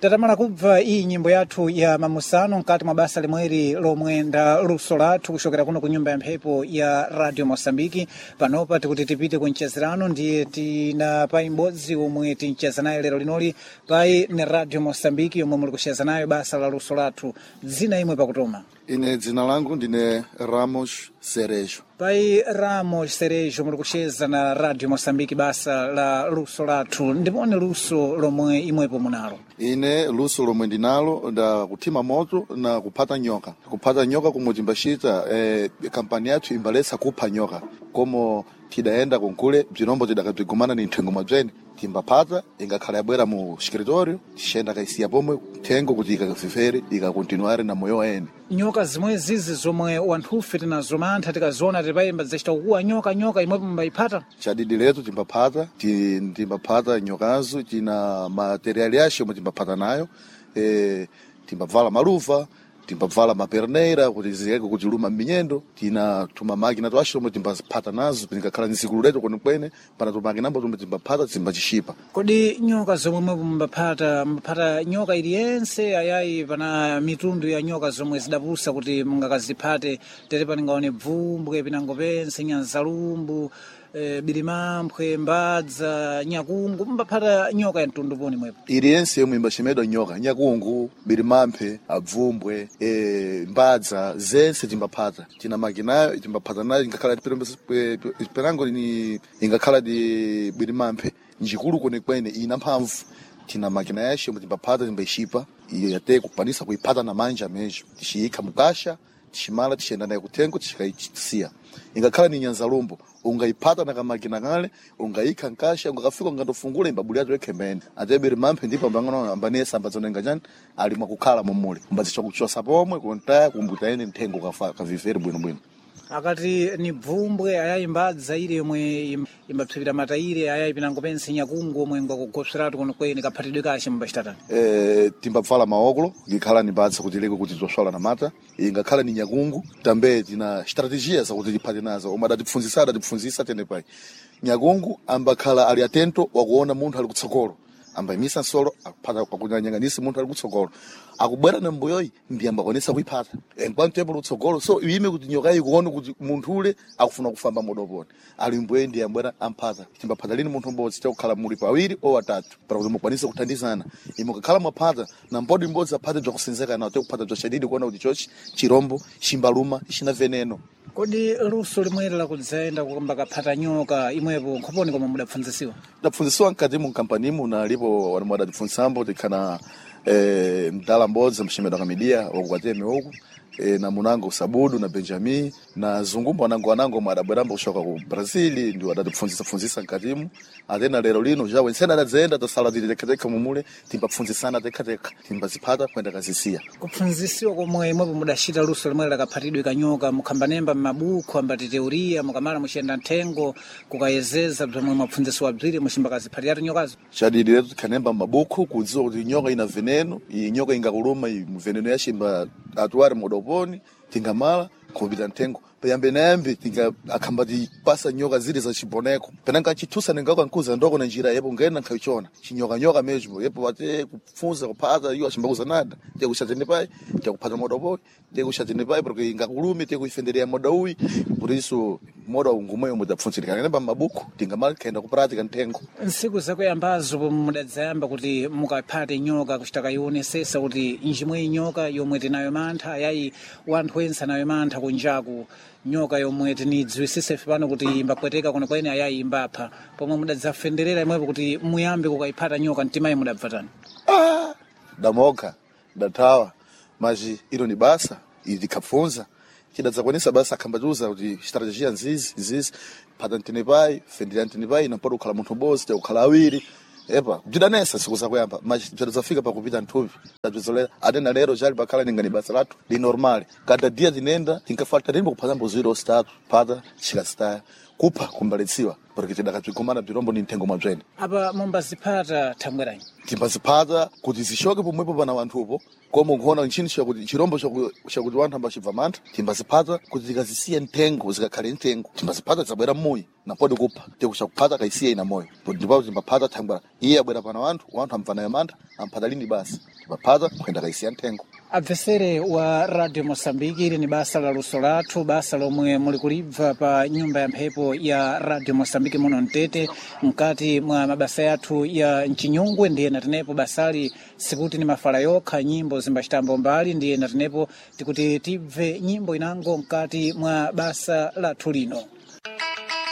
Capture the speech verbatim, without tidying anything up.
tatamala kubva iyi nyimbo yathu ya mamusano mkati mwa basa limweri lomwe nda luso lathu kuchokera kuno ku nyumba ya mphepo ya Radio Mosambiki. Panopa tikuti tipite ku mchezerano, ndiye tina pa imbodzi omwe tincheza nayo lero linoli pai ni Radio Mosambiki yomwe muli kucheza nayo basa la luso lathu. Dzina imwe pakutoma? Ine dzina langu ndine Ramos Cerejo. Pai Ramos Cerejo muli kucheza na Radio Mosambiki basa la luso lathu. Ndipone luso lomwe imwepo munalo? Ine luso lomwe ndinalo nda kuthima moto na kupata nyoka. Kupata nyoka kumwe timbashita eh, kampani yathu imbalesa kupha nyoka. Komo tidaenda konkule bzirombo tidakabzigumana ni nthengo mabzeni timbapata ingakhala yabwera mu escritório tixenda kaisiya pomwe thengo kuti ikakafifere ikakontinuare na moyo ene. Nyoka zimwe zizi zomwe wanthufe tinazo mantha tikaziona tipayimba zachita kukuwa nyoka nyoka imwepo mbayipata? Chadidi letu timbapata timbapata nyokazo tina materiali yace omwe timbapata nayo eh, timbabvala maluva, timbabvala maperneira kuti ziyeke kuti luma minyendo, tina tuma makina twacho omwe timbapata nazo ngakhala nzikulu letu kwenekwene pana tumakina ambo tomwe timbapata timbachishipa. Kodi nyoka zomwe mwepo mbapata mbapata nyoka iliyense ayayi pana mitundu ya nyoka zomwe zidapusa kuti mungakazipate tere paningaone bvumbwe pinango pense nyanzalumbu e, bilimamphwe mbadza nyakungu mbapata nyoka ya mtundu poni mwepo? Iliyense yomwe imbachimedwa nyoka nyakungu bilimamphwe abvumbwe e, mbadza zense timbapata tina makinayo timbapata nayo ingakhala penango ni ingakhala di bilimamphwe njikulu kwenekwene ina mphamvu tina makina yace omwe timbapata timbaishipa iyo yate kupanisa kuipata na manja mejo tixiyikha mukasha tiximala tixenda nayo kuthengo tixikayisiya. Ingakhala ni nyanzalumbo ungaipata na kamakina kale ungayikha nkasha ungakafika ungandofungula imbabuli yatu yekhemene ate bilimamphwe ndipo ambangano ambanesa ambazonenga chani ali mwakukhala momule umbazicha kuchosa pomwe kuntaya kumbuta ene nthengo kafa kavivere bwino bwino. Akati ni bvumbwe ayayi mbadza ile yomwe imbapsipita mataire ayayi pinango pense nyakungu omwe ngakugopseratu kuno kwene kaphatidwe kace mbachitata? Eh, timbabvala maokolo ngikhala ni mbadza kuti leke kuti zoswala na mata ingakhala ni nyakungu tambe tina strategia zakuti tiphate nazo omwe adatipfunzisa adatipfunzisa tene pai. Nyakungu ambakhala ali atento wakuona munthu ali kutsogolo ambayimisa nsolo akupata kwakunyanyanganisi munthu ali kutsogolo akubwera na mbuyoyi ndi ambakonesa kuipata enkwanto yepo lutsogolo so ime kuti nyokayi kuona kuti munthu ule akufuna kufamba modoponi ali mbuyoyi ndi ambwera ampata timbapata lini munthu mbodzi chakukhala muli pawiri o watatu para kuti mukwanise kuthandizana imo kakhala mwapata na mbodi mbodzi aphate bzakusenzeka nawo tekupata bzachadidi kuona kuti chochi chirombo chimbaluma china veneno. Kodi luso limweri lakudzaenda kukamba kaphata nyoka imwepo nkhoponi koma mudapfunzisiwa? Dapfunzisiwa mkati mu kampanimu na lipo wanu mwadapfunzisambo tikhana eh, mdala mbodzi mshimedwa kamidia wakukateme oku e, na munango Sabudu na Benjamin na zungumbo wanango wanango mwadabweramba kushoka ku Brazili ndi wadatipfunzisa funzisa mkatimu atena lero lino jawe nsena adzaenda tasala titekateka mumule timbapfunzisana tekateka timbazipata kwenda kazisiya. Kupfunzisiwa komwe imwepo mudashita luso limweri lakaphatidwe kanyoka mukhambanemba m'mabuku ambati teoria mukamala muchiyenda nthengo kukayezeza bzomwe mwapfunzisiwa bziri muchimbakaziphatira nyokazo? Chadidi letu tikhanemba m'mabuku kudziwa kuti nyoka ina veneno iyi nyoka ingakuluma iyi veneno yace imba atuware modoponi tingamala kupita nthengo payambe nayambe tinga akhambati pasa nyoka zili za chiboneko penanga chitusa nengako nkuza ndoko na njira yepo ngena nkhayichona chinyoka nyoka mejo yepo wate kufunza kupata iyo achimbakuza nada te kushatene pai te kupata moda boy te kushatene pai porque ingakulume te kuifenderia moda uyi por isso moda ungumoyo mudapfunzirika ngemba mabuku tingamala kaenda kupratika nthengo. Nsiku zakuyambazo mudadzayamba kuti mukaphate nyoka kuchitaka ionesesa kuti njimwe nyoka yomwe tinayo mantha ayayi wanthu wense nayo mantha kunjaku nyoka yomwe tinidziwisise pano kuti imbapweteka kuno kwene ayayi imbapha pomwe mudadzafenderera imwepo kuti muyambe kukayiphata nyoka mtimayi mudabvatani? Ah, damoka datawa maji ilo ni basa ili kapfunza chidadzakwanisa basa akhambatuza kuti strategia nzizi nzizi phata ntene pai fendera ntene pai nampota kukhala munthu bosi te kukhala awiri epa bzidanesa siku zakuyamba maji bzadazafika pakupita nthupi bzizolera atena lero jali pakhala ningani basa lathu li normale kada dia tinenda tinkafalta limbo kuphata mboziro statu phata chikasitaya kupha kumbalitsiwa porque tidakapigumana bzirombo ni mthengo mwabzene. Apa mumbazipata thangweranyi? Timbazipata kuti zishoke pomwepo pana wanthupo koma nkuona nchini chakuti chirombo chakuti wanthu ambachibva mantha timbazipata kuti tikazisiya mthengo zikakhale mthengo timbazipata zabwera mmoyo napodi kupha tikuchakupata kaisiya ina moyo ndipo timbapata thangwera iye abwera pana wanthu wanthu amvanayo mantha amphata lini basi timbapata kuyenda kaisiya mthengo. Abvesere wa Radio Mosambiki, ili ni basa la luso lathu, basa lomwe muli kulibva pa nyumba ya mphepo ya Radio Mosambiki muno mtete mkati mwa mabasa yathu ya mchinyungwe. Ndiye natinepo basali sikuti ni mafala yokha, nyimbo zimbachitambo mbali. Ndiye natinepo tikuti tibve nyimbo inango mkati mwa basa lathu lino.